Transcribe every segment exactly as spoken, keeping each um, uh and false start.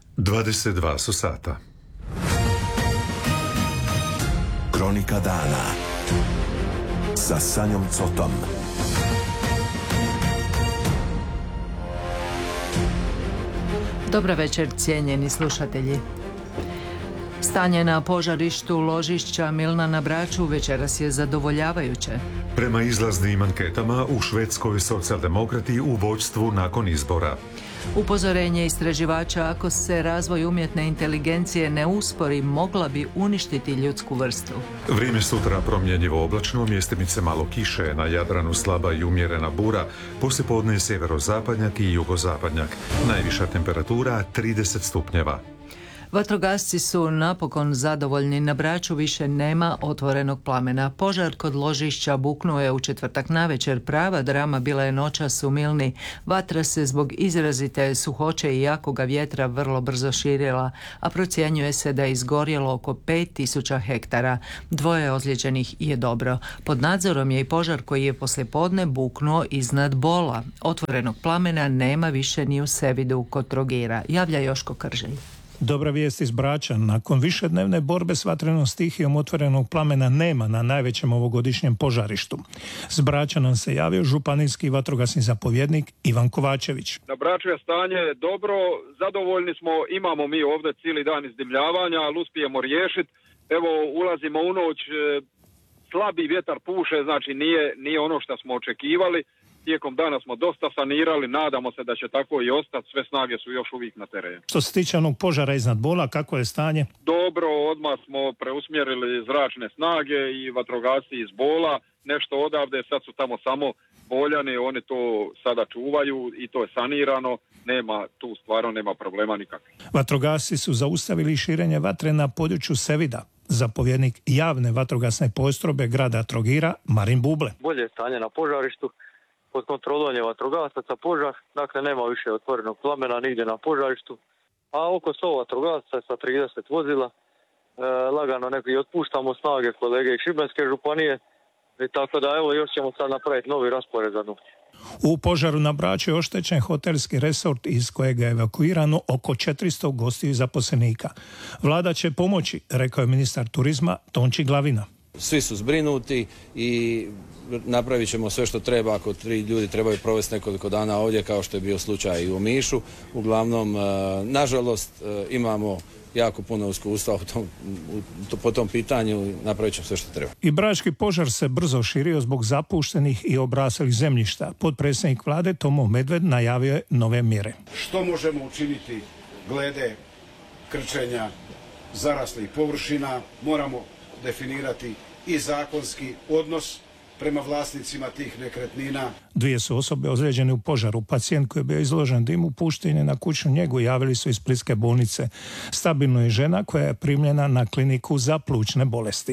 dvadeset dva su sata. Kronika dana sa Sanjom Cotom. Dobra večer, cijenjeni slušatelji. Stanje na požarištu ložišća Milna na Braču večeras je zadovoljavajuće. Prema izlaznim anketama u Švedskoj socijaldemokrati u vođstvu nakon izbora. Upozorenje istraživača, ako se razvoj umjetne inteligencije ne uspori, mogla bi uništiti ljudsku vrstu. Vrijeme sutra promjenjivo oblačno, mjestimice malo kiše, na Jadranu slaba i umjerena bura, poslijepodne sjeverozapadnjak i jugozapadnjak. Najviša temperatura trideset stupnjeva. Vatrogasci su napokon zadovoljni, na Braču više nema otvorenog plamena. Požar kod ložišća buknuo je u četvrtak navečer, prava drama bila je noćas u Milni. Vatra se zbog izrazite suhoće i jakoga vjetra vrlo brzo širila, a procjenjuje se da je izgorjelo oko pet tisuća hektara. Dvoje ozlijeđenih je dobro. Pod nadzorom je i požar koji je poslijepodne buknuo iznad Bola. Otvorenog plamena nema više ni u Sevidu kod Trogira, javlja Joško Krželj. Dobra vijest iz Brača. Nakon višednevne borbe s vatrenom stihijom otvorenog plamena nema na najvećem ovogodišnjem požarištu. S Brača nam se javio županijski vatrogasni zapovjednik Ivan Kovačević. Na Braču je stanje dobro, zadovoljni smo, imamo mi ovdje cijeli dan izdimljavanja, ali uspijemo riješiti. Evo, ulazimo u noć, slabi vjetar puše, znači nije, nije ono što smo očekivali. Tijekom dana smo dosta sanirali, nadamo se da će tako i ostati, sve snage su još uvijek na terenu. Što se tiče onog požara iznad Bola, kako je stanje? Dobro, odmah smo preusmjerili zračne snage i vatrogasci iz Bola, nešto odavde, sad su tamo samo Boljani, oni to sada čuvaju i to je sanirano, nema tu stvarno nema problema nikakvih. Vatrogasci su zaustavili širenje vatre na području Sevida. Zapovjednik javne vatrogasne postrojbe grada Trogira, Marin Buble. Bolje stanje na požarištu. Pod kontrolom je vatrogasaca požar, dakle nema više otvorenog plamena nigdje na požarištu, a oko sto vatrogasaca sa trideset vozila, e, lagano neki otpuštamo snage kolege iz Šibenske županije, i tako da evo još ćemo sad napraviti novi raspored za noć. U požaru na Braču je oštećen hotelski resort iz kojega je evakuirano oko četiristo gostiju i zaposlenika. Vlada će pomoći, rekao je ministar turizma Tonči Glavina. Svi su zbrinuti i napravit ćemo sve što treba ako tri ljudi trebaju provesti nekoliko dana ovdje, kao što je bio slučaj i u Omišu. Uglavnom, nažalost, imamo jako puno iskustva u tom, u, po tom pitanju, napravit ćemo sve što treba. I brački požar se brzo širio zbog zapuštenih i obraselih zemljišta. Potpredsjednik vlade Tomo Medved najavio je nove mjere. Što možemo učiniti glede krčenja zaraslih površina? Moramo definirati i zakonski odnos prema vlasnicima tih nekretnina. Dvije su osobe ozlijeđene u požaru. Pacijent koji je bio izložen dimu pušten je na kućnu njegu, javili su iz Splitske bolnice. Stabilno je žena koja je primljena na kliniku za plućne bolesti.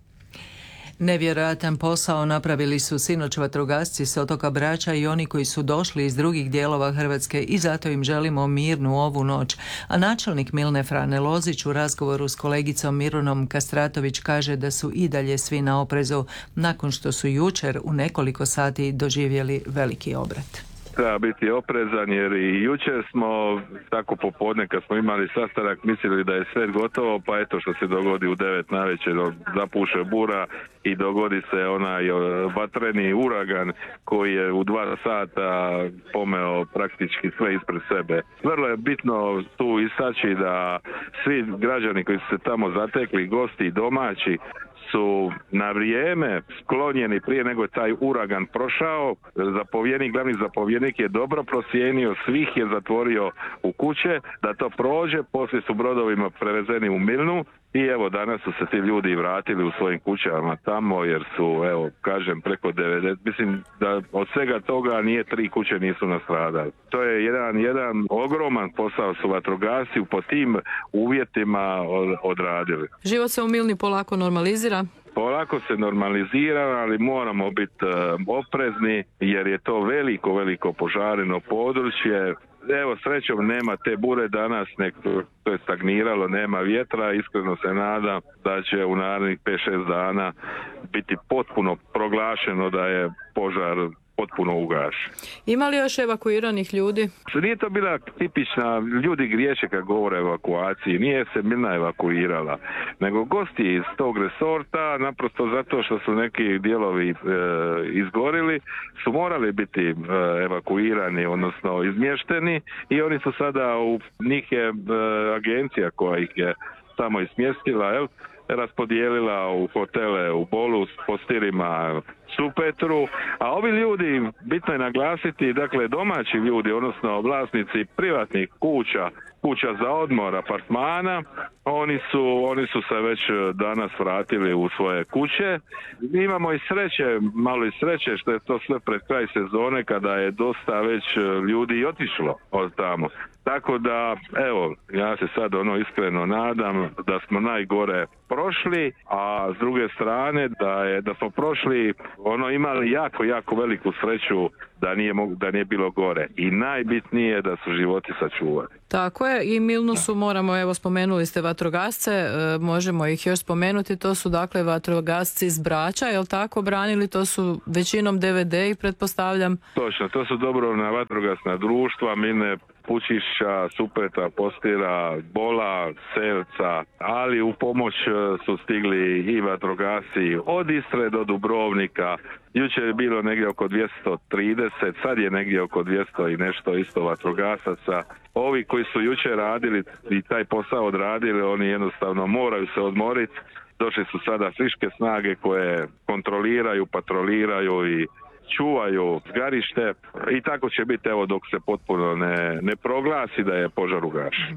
Nevjerojatan posao napravili su sinoć vatrogasci s otoka Brača i oni koji su došli iz drugih dijelova Hrvatske i zato im želimo mirnu ovu noć. A načelnik Milne Frane Lozić u razgovoru s kolegicom Mirunom Kastratović kaže da su i dalje svi na oprezu nakon što su jučer u nekoliko sati doživjeli veliki obrat. Treba biti oprezan jer i jučer smo tako popodne kad smo imali sastanak mislili da je sve gotovo, pa eto što se dogodi u devet navečer, zapuše bura i dogodi se onaj vatreni uragan koji je u dva sata pomeo praktički sve ispred sebe. Vrlo je bitno tu istaći da svi građani koji su se tamo zatekli, gosti i domaći, su na vrijeme sklonjeni prije nego je taj uragan prošao. Zapovjednik, glavni zapovjednik je dobro procijenio, svih je zatvorio u kuće da to prođe, poslije su brodovima prevezeni u Milnu i evo danas su se ti ljudi vratili u svojim kućama tamo jer su, evo, kažem, preko devedeset, mislim da od svega toga nije tri kuće nisu nastradali. To je jedan, jedan ogroman posao su vatrogasci po tim uvjetima odradili. Život se u Milni polako normalizira? Polako se normalizira, ali moramo biti uh, oprezni jer je to veliko, veliko požareno područje. Evo, srećom nema te bure danas, nek to je stagniralo, nema vjetra, iskreno se nadam da će u narednih pet šest dana biti potpuno proglašeno da je požar potpuno ugaši. Ima li još evakuiranih ljudi? Nije to bila tipična, ljudi griješe kad govore o evakuaciji, nije se Milna evakuirala, nego gosti iz tog resorta, naprosto zato što su neki dijelovi e, izgorili, su morali biti e, evakuirani, odnosno izmješteni, i oni su sada, u njih je e, agencija koja ih je tamo ismjestila, jel? Raspodijelila u hotele u Bolu, s postirima Supetru, a ovi ljudi, bitno je naglasiti, dakle domaći ljudi, odnosno vlasnici privatnih kuća, kuća za odmor, apartmana, oni su, oni su se već danas vratili u svoje kuće. Imamo i sreće, malo i sreće što je to sve pred kraj sezone kada je dosta već ljudi i otišlo od tamo. Tako da, evo, ja se sad ono iskreno nadam da smo najgore prošli, a s druge strane da je da smo prošli ono imali jako, jako veliku sreću da nije, da nije bilo gore. I najbitnije je da su životi sačuvani. Tako je, i Milnu su, moramo, evo spomenuli ste vatrogasce, e, možemo ih još spomenuti, to su dakle vatrogasci iz Brača, jel tako, branili, to su većinom D V D i pretpostavljam. Točno, to su dobrovoljna vatrogasna društva, Milne, Pučišća, Supeta, Postira, Bola, Selca, ali u pomoć su stigli i vatrogasci od Istre do Dubrovnika. Jučer je bilo negdje oko dvjesto trideset, sad je negdje oko dvjesto i nešto isto vatrogasaca. Ovi koji su jučer radili i taj posao odradili, oni jednostavno moraju se odmoriti. Došli su sada friške snage koje kontroliraju, patroliraju i čuvaju zgarište, i tako će biti, evo, dok se potpuno ne, ne proglasi da je požar ugašen.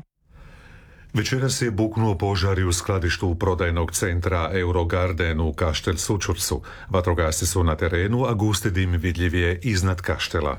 Večeras je buknuo požar i u skladištu prodajnog centra Eurogarden u Kaštel Sućurcu. Vatrogasci su na terenu, a gusti dim vidljiv je iznad kaštela.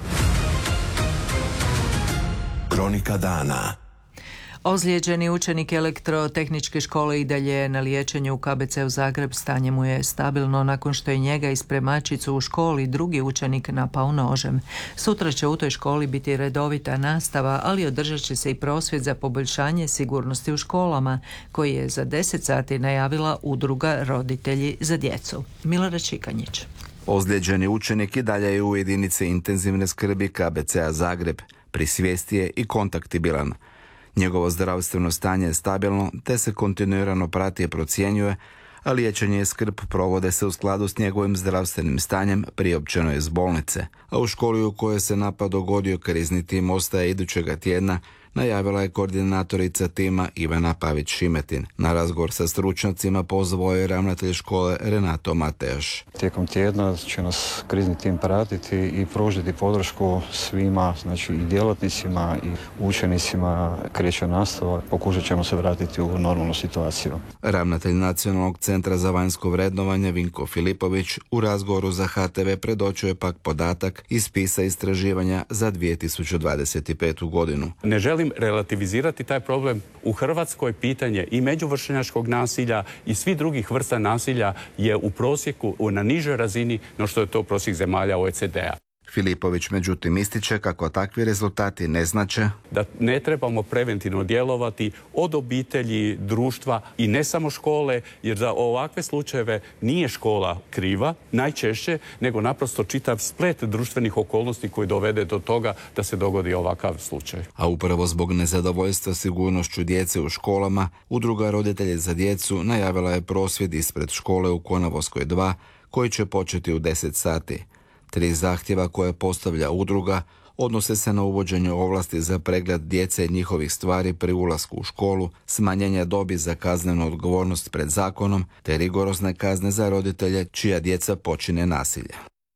Kronika dana. Ozlijeđeni učenik elektrotehničke škole i dalje je na liječenju u K B C-u Zagreb, stanje mu je stabilno nakon što je njega i spremačicu u školi drugi učenik napao nožem. Sutra će u toj školi biti redovita nastava, ali održat će se i prosvjed za poboljšanje sigurnosti u školama, koji je za deset sati najavila udruga Roditelji za djecu. Milorad Šikanjić. Ozlijeđeni učenik i dalje je u jedinici intenzivne skrbi K B C-a Zagreb. Pri svijesti je i kontaktibilan. Njegovo zdravstveno stanje je stabilno, te se kontinuirano prati i procjenjuje, a liječenje i skrb provode se u skladu s njegovim zdravstvenim stanjem, priopćeno je iz bolnice. A u školi u kojoj se napad dogodio krizni tim ostaje idućega tjedna, najavila je koordinatorica tima Ivana Pavić-Šimetin. Na razgovor sa stručnjacima pozvao je ravnatelj škole Renato Matejaš. Tijekom tjedna će nas krizni tim pratiti i pružiti podršku svima, znači i djelatnicima i učenicima. Kreće nastava, pokušat ćemo se vratiti u normalnu situaciju. Ravnatelj Nacionalnog centra za vanjsko vrednovanje Vinko Filipović u razgovoru za H T V predočio je pak podatak iz spisa istraživanja za dvije tisuće dvadeset petu godinu. Ne želim relativizirati taj problem. U Hrvatskoj pitanje i međuvršnjačkog nasilja i svih drugih vrsta nasilja je u prosjeku na nižoj razini no što je to prosjek zemalja O E C D-a. Filipović međutim ističe kako takvi rezultati ne znače da ne trebamo preventivno djelovati od obitelji, društva i ne samo škole, jer za ovakve slučajeve nije škola kriva najčešće, nego naprosto čitav splet društvenih okolnosti koji dovede do toga da se dogodi ovakav slučaj. A upravo zbog nezadovoljstva sigurnošću djece u školama, udruga Roditelji za djecu najavila je prosvjed ispred škole u Konavoskoj dva koji će početi u deset sati. Tri zahtjeva koje postavlja udruga odnose se na uvođenje ovlasti za pregled djece i njihovih stvari pri ulasku u školu, smanjenje dobi za kaznenu odgovornost pred zakonom, te rigorozne kazne za roditelje čija djeca počine nasilje.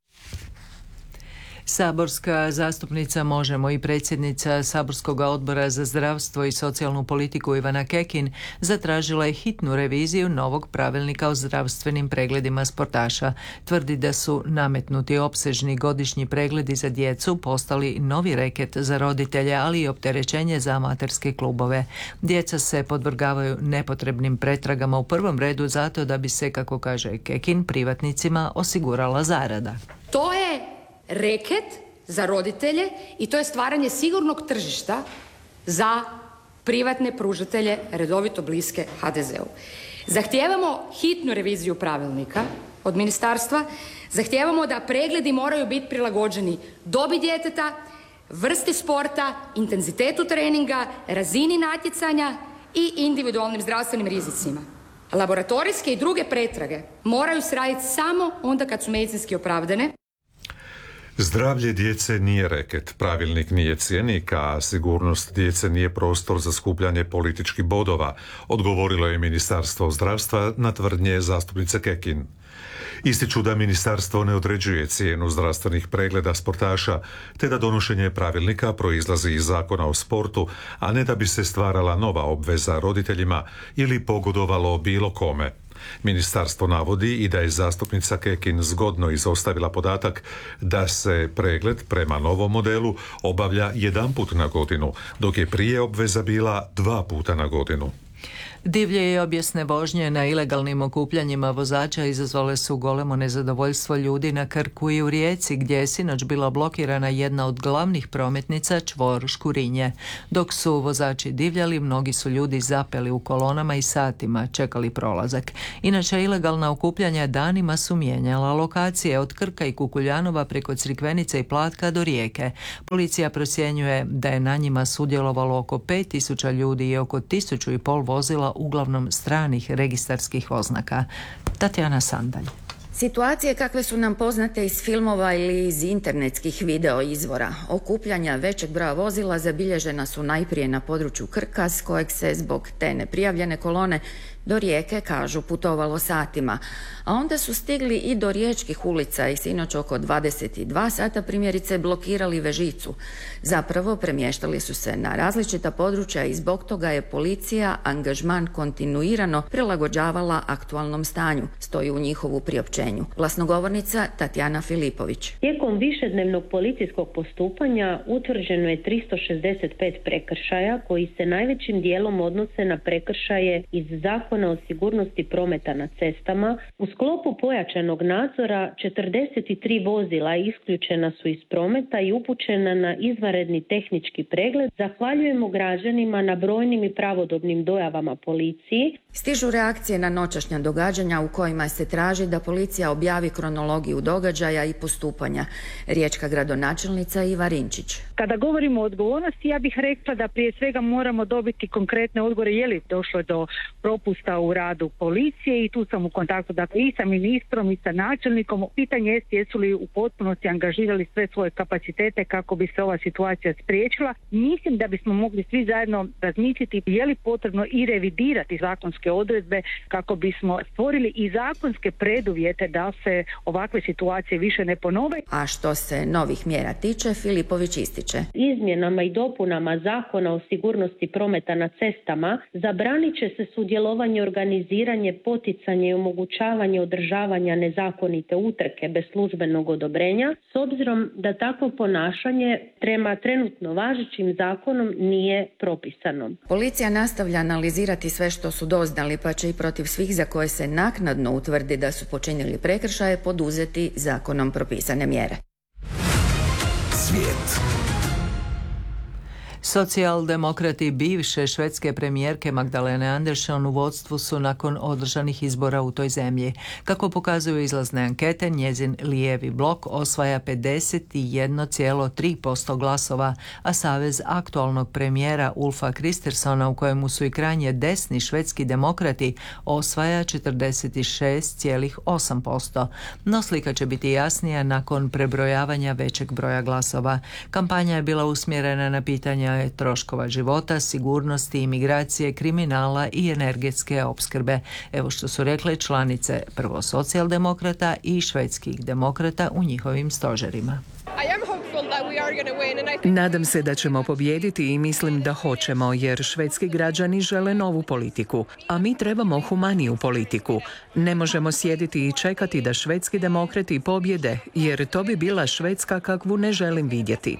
Saborska zastupnica Možemo i predsjednica Saborskog odbora za zdravstvo i socijalnu politiku Ivana Kekin zatražila je hitnu reviziju novog pravilnika o zdravstvenim pregledima sportaša. Tvrdi da su nametnuti opsežni godišnji pregledi za djecu postali novi reket za roditelje, ali i opterećenje za amaterske klubove. Djeca se podvrgavaju nepotrebnim pretragama u prvom redu zato da bi se, kako kaže Kekin, privatnicima osigurala zarada. To je reket za roditelje i to je stvaranje sigurnog tržišta za privatne pružatelje redovito bliske H D Z-u. Zahtijevamo hitnu reviziju pravilnika od ministarstva zahtijevamo da pregledi moraju biti prilagođeni dobi djeteta, vrsti sporta, intenzitetu treninga, razini natjecanja i individualnim zdravstvenim rizicima. Laboratorijske i druge pretrage moraju se raditi samo onda kad su medicinski opravdane. Zdravlje djece nije reket, pravilnik nije cjenik, a sigurnost djece nije prostor za skupljanje političkih bodova, odgovorilo je Ministarstvo zdravstva na tvrdnje zastupnice Kekin. Ističu da ministarstvo ne određuje cijenu zdravstvenih pregleda sportaša, te da donošenje pravilnika proizlazi iz Zakona o sportu, a ne da bi se stvarala nova obveza roditeljima ili pogodovalo bilo kome. Ministarstvo navodi i da je zastupnica Kekin zgodno izostavila podatak da se pregled prema novom modelu obavlja jedanput na godinu, dok je prije obveza bila dva puta na godinu. Divlje i objesne vožnje na ilegalnim okupljanjima vozača izazvale su golemo nezadovoljstvo ljudi na Krku i u Rijeci, gdje je sinoć bila blokirana jedna od glavnih prometnica, čvor Škurinje. Dok su vozači divljali, mnogi su ljudi zapeli u kolonama i satima čekali prolazak. Inače, ilegalna okupljanja danima su mijenjala lokacije od Krka i Kukuljanova preko Crikvenice i Platka do Rijeke. Policija procjenjuje da je na njima sudjelovalo oko pet tisuća ljudi i oko tisuću i pol vozila, uglavnom stranih registarskih oznaka. Tatjana Sandalj. Situacije kakve su nam poznate iz filmova ili iz internetskih video izvora. Okupljanja većeg broja vozila zabilježena su najprije na području Krka, s kojeg se zbog te neprijavljene kolone do Rijeke, kažu, putovalo satima. A onda su stigli i do riječkih ulica i sinoć oko dvadeset dva sata primjerice blokirali Vežicu. Zapravo premještali su se na različita područja i zbog toga je policija angažman kontinuirano prilagođavala aktualnom stanju, stoji u njihovu priopćenju. Glasnogovornica Tatjana Filipović. Tijekom višednevnog policijskog postupanja utvrđeno je tristo šezdeset pet prekršaja koji se najvećim dijelom odnose na prekršaje iz Zakona o sigurnosti prometa na cestama. U sklopu pojačanog nadzora četrdeset tri vozila isključena su iz prometa i upućena na izvanredni tehnički pregled. Zahvaljujemo građanima na brojnim i pravodobnim dojavama policiji. Stižu reakcije na noćašnja događanja u kojima se traži da policija objavi kronologiju događaja i postupanja. Riječka gradonačelnica Iva Rinčić. Kada govorimo o odgovornosti, ja bih rekla da prije svega moramo dobiti konkretne odgovore je li došlo do propusta u radu policije i tu sam u kontaktu dakle, i sa ministrom i sa načelnikom. Pitanje je jesu li u potpunosti angažirali sve svoje kapacitete kako bi se ova situacija spriječila. Mislim da bismo mogli svi zajedno razmisliti je li potrebno i revidirati zakonske odredbe kako bismo stvorili i zakonske preduvjete da se ovakve situacije više ne ponove. A što se novih mjera tiče, Filipović ističe. Izmjenama i dopunama Zakona o sigurnosti prometa na cestama zabranit će se sudjelovanje, organiziranje, poticanje i omogućavanje održavanja nezakonite utrke bez službenog odobrenja, s obzirom da takvo ponašanje prema trenutno važećim zakonom nije propisano. Policija nastavlja analizirati sve što su doznali, pa će i protiv svih za koje se naknadno utvrdi da su počinili prekršaje poduzeti zakonom propisane mjere. Svijet. Socijaldemokrati bivše švedske premijerke Magdalene Andersson u vodstvu su nakon održanih izbora u toj zemlji. Kako pokazuju izlazne ankete, njezin lijevi blok osvaja pedeset jedan zarez tri posto glasova, a savez aktualnog premijera Ulfa Kristerssona, u kojemu su i krajnje desni švedski demokrati, osvaja četrdeset šest zarez osam posto. No slika će biti jasnija nakon prebrojavanja većeg broja glasova. Kampanja je bila usmjerena na pitanja troškova života, sigurnosti, imigracije, kriminala i energetske opskrbe. Evo što su rekle članice prvo socijaldemokrata i švedskih demokrata u njihovim stožerima. Nadam se da ćemo pobijediti i mislim da hoćemo, jer švedski građani žele novu politiku, a mi trebamo humaniju politiku. Ne možemo sjediti i čekati da švedski demokrati pobjede, jer to bi bila Švedska kakvu ne želim vidjeti.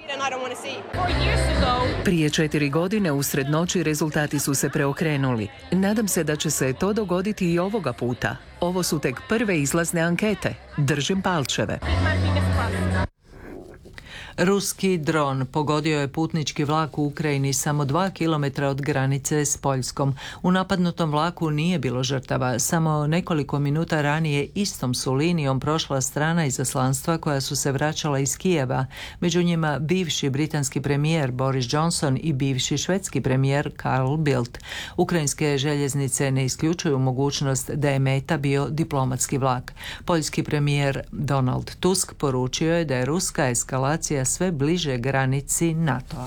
Prije četiri godine usred noći rezultati su se preokrenuli. Nadam se da će se to dogoditi i ovoga puta. Ovo su tek prve izlazne ankete. Držim palčeve. Ruski dron pogodio je putnički vlak u Ukrajini samo dva kilometra od granice s Poljskom. U napadnutom vlaku nije bilo žrtava. Samo nekoliko minuta ranije istom su linijom prošla strana izaslanstva koja su se vraćala iz Kijeva. Među njima bivši britanski premijer Boris Johnson i bivši švedski premijer Carl Bildt. Ukrajinske željeznice ne isključuju mogućnost da je meta bio diplomatski vlak. Poljski premijer Donald Tusk poručio je da je ruska eskalacija sve bliže granici NATO-a.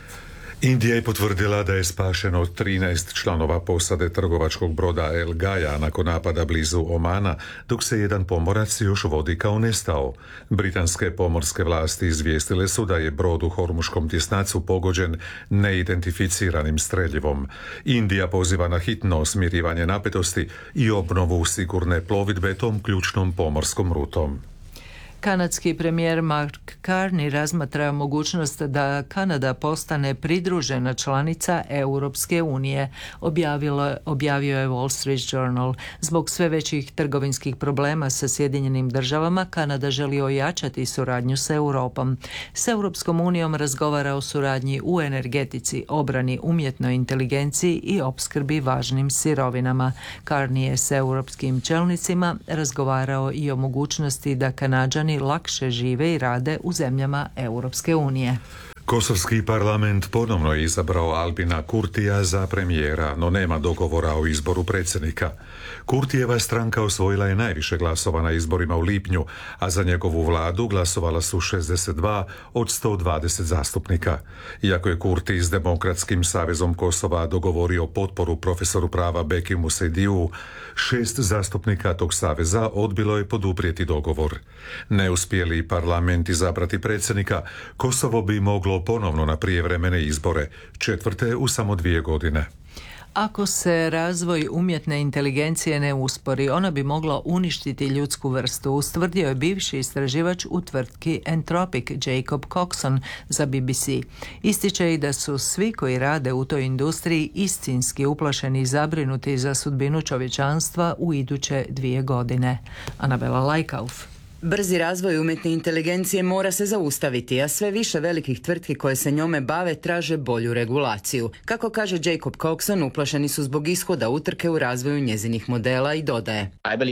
Indija je potvrdila da je spašeno trinaest članova posade trgovačkog broda El Gaja nakon napada blizu Omana, dok se jedan pomorac još vodi kao nestao. Britanske pomorske vlasti izvijestile su da je brod u Hormuškom tjesnacu pogođen neidentificiranim streljivom. Indija poziva na hitno smirivanje napetosti i obnovu sigurne plovidbe tom ključnom pomorskom rutom. Kanadski premijer Mark Carney razmatra mogućnost da Kanada postane pridružena članica Europske unije, objavilo, objavio je Wall Street Journal. Zbog sve većih trgovinskih problema sa Sjedinjenim državama, Kanada želi ojačati suradnju sa Europom. S Europskom unijom razgovara o suradnji u energetici, obrani, umjetnoj inteligenciji i opskrbi važnim sirovinama. Carney je s europskim čelnicima razgovarao i o mogućnosti da Kanađani lakše žive i rade u zemljama Europske unije. Kosovski parlament ponovno je izabrao Albina Kurtija za premijera, no nema dogovora o izboru predsjednika. Kurtijeva stranka osvojila je najviše glasova na izborima u lipnju, a za njegovu vladu glasovala su šezdeset dva od sto dvadeset zastupnika. Iako je Kurti s Demokratskim savezom Kosova dogovorio potporu profesoru prava Bekimu Sejdiju, šest zastupnika tog saveza odbilo je poduprijeti dogovor. Neuspjeli parlament izabrati predsjednika, Kosovo bi moglo ponovno na prijevremene izbore, četvrte u samo dvije godine. Ako se razvoj umjetne inteligencije ne uspori, ona bi mogla uništiti ljudsku vrstu, ustvrdio je bivši istraživač u tvrtki Anthropic Jacob Coxon za B B C. Ističe i da su svi koji rade u toj industriji istinski uplašeni i zabrinuti za sudbinu čovječanstva u iduće dvije godine. Anabela Lajkauf. Brzi razvoj umjetne inteligencije mora se zaustaviti, a sve više velikih tvrtki koje se njome bave traže bolju regulaciju. Kako kaže Jacob Coxon, uplašeni su zbog ishoda utrke u razvoju njezinih modela i dodaje: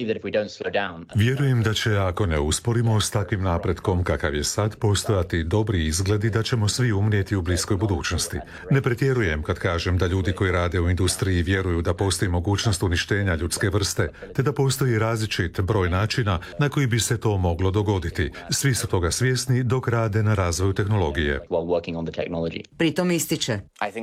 Vjerujem da će, ako ne usporimo s takvim napretkom kakav je sad, postojati dobri izgledi da ćemo svi umrijeti u bliskoj budućnosti. Ne pretjerujem kad kažem da ljudi koji rade u industriji vjeruju da postoji mogućnost uništenja ljudske vrste, te da postoji različit broj načina na koji bi se to moglo dogoditi. Svi su toga svjesni dok rade na razvoju tehnologije. Pritom ističe: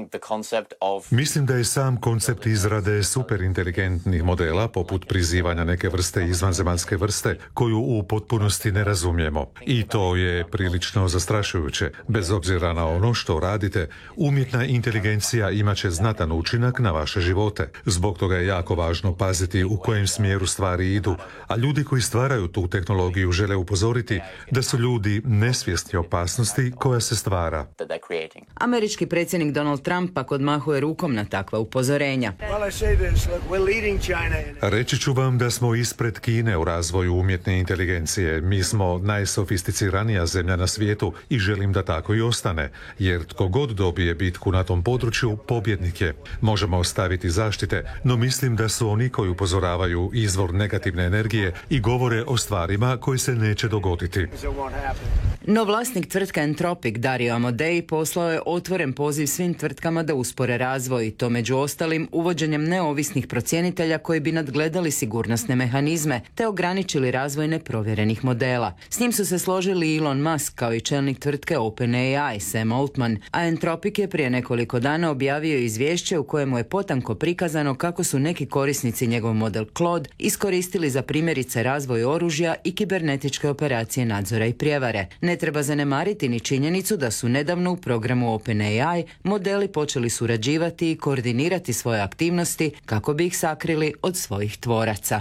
Mislim da je sam koncept izrade superinteligentnih modela, poput prizivanja neke vrste izvanzemaljske vrste, koju u potpunosti ne razumijemo. I to je prilično zastrašujuće. Bez obzira na ono što radite, umjetna inteligencija imat će znatan učinak na vaše živote. Zbog toga je jako važno paziti u kojem smjeru stvari idu, a ljudi koji stvaraju tu tehnologiju žele upozoriti da su ljudi nesvjesni opasnosti koja se stvara. Američki predsjednik Donald Trump pak odmahuje rukom na takva upozorenja. Reći ću vam da smo ispred Kine u razvoju umjetne inteligencije. Mi smo najsofisticiranija zemlja na svijetu i želim da tako i ostane, jer tko god dobije bitku na tom području, pobjednik je. Možemo ostaviti zaštite, no mislim da su oni koji upozoravaju izvor negativne energije i govore o stvarima koji se neće dogoditi. No vlasnik tvrtke Anthropic Dario Amodei poslao je otvoren poziv svim tvrtkama da uspore razvoj, to među ostalim uvođenjem neovisnih procjenitelja koji bi nadgledali sigurnosne mehanizme te ograničili razvoj neprovjerenih modela. S njim su se složili Elon Musk kao i čelnik tvrtke OpenAI Sam Altman, a Anthropic je prije nekoliko dana objavio izvješće u kojemu je potanko prikazano kako su neki korisnici njegov model Claude iskoristili za primjerice razvoj oružja i kibernetičke operacije nadzora i prijevare. Ne treba zanemariti ni činjenicu da su nedavno u programu OpenAI modeli počeli surađivati i koordinirati svoje aktivnosti kako bi ih sakrili od svojih tvoraca.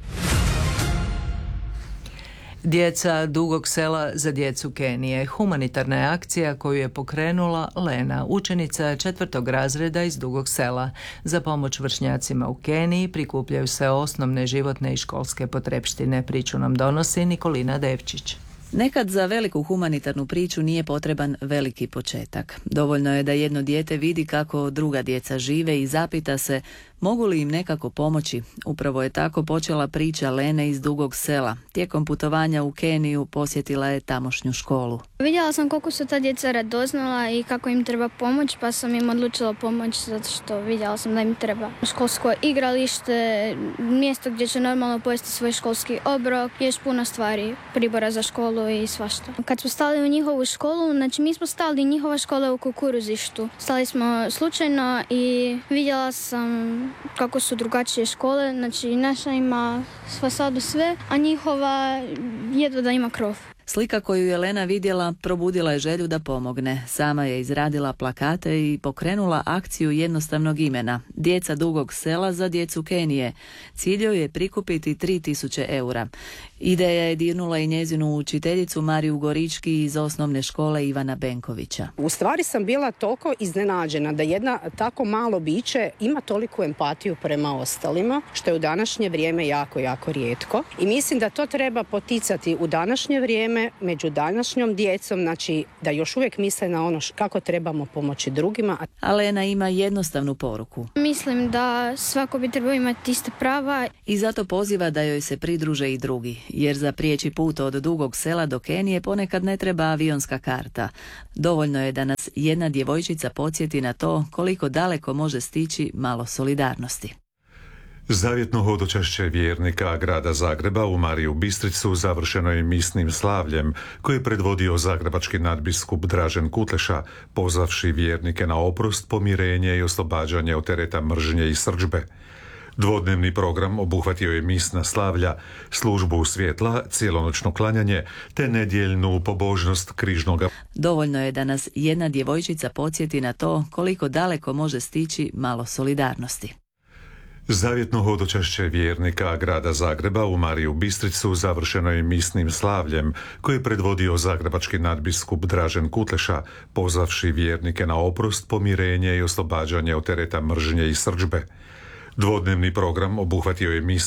Djeca Dugog Sela za djecu Kenije. Humanitarna je akcija koju je pokrenula Lena, učenica četvrtog razreda iz Dugog Sela. Za pomoć vršnjacima u Keniji prikupljaju se osnovne životne i školske potrepštine. Priču nam donosi Nikolina Devčić. Nekad za veliku humanitarnu priču nije potreban veliki početak. Dovoljno je da jedno dijete vidi kako druga djeca žive i zapita se mogu li im nekako pomoći. Upravo je tako počela priča Lene iz Dugog Sela. Tijekom putovanja u Keniju posjetila je tamošnju školu. Vidjela sam koliko su ta djeca radoznala i kako im treba pomoć, pa sam im odlučila pomoći zato što vidjela sam da im treba školsko igralište, mjesto gdje će normalno pojesti svoj školski obrok, još puno stvari, pribora za školu i svašta. Kad smo stali u njihovu školu, znači mi smo stali, njihova škola je u kukuruzištu. Stali smo slučajno i vidjela sam kako su drugačije škole, znači naša ima fasadu sve, a njihova jedva da ima krov. Slika koju je Lena vidjela probudila je želju da pomogne. Sama je izradila plakate i pokrenula akciju jednostavnog imena Djeca Dugog Sela za djecu Kenije. Cilj joj je prikupiti tri tisuće eura. Ideja je dirnula i njezinu učiteljicu Mariju Gorički iz osnovne škole Ivana Benkovića. U stvari sam bila toliko iznenađena da jedna tako malo biće ima toliku empatiju prema ostalima, što je u današnje vrijeme jako, jako rijetko. I mislim da to treba poticati u današnje vrijeme među današnjom djecom, znači da još uvijek misle na ono kako trebamo pomoći drugima. A Lena ima jednostavnu poruku. Mislim da svako bi trebao imati iste prava. I zato poziva da joj se pridruže i drugi, jer za prijeći put od Dugog Sela do Kenije ponekad ne treba avionska karta. Dovoljno je da nas jedna djevojčica podsjeti na to koliko daleko može stići malo solidarnosti. Zavjetno hodočašće vjernika grada Zagreba u Mariju Bistricu završeno je misnim slavljem koje je predvodio zagrebački nadbiskup Dražen Kutleša, pozvavši vjernike na oprost, pomirenje i oslobađanje od tereta mržnje i srdžbe. Dvodnevni program obuhvatio je misna slavlja, službu svjetla, cijelonoćno klanjanje te nedjeljnu pobožnost križnoga. Dovoljno je da nas jedna djevojčica podsjeti na to koliko daleko može stići malo solidarnosti. Zavjetno hodočašće vjernika grada Zagreba u Mariju Bistricu završeno je misnim slavljem koje je predvodio zagrebački nadbiskup Dražen Kutleša, pozvavši vjernike na oprost, pomirenje i oslobađanje od tereta mržnje i srdžbe. Dvodnevni program obuhvatio je misna